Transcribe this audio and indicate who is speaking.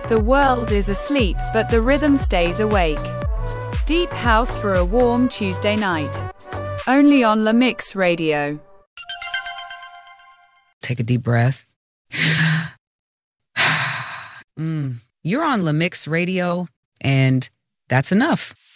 Speaker 1: The world is asleep, but the rhythm stays awake. Deep house for a warm Tuesday night. Only on La Mix Radio.
Speaker 2: Take a deep breath. You're on La Mix Radio, and that's enough.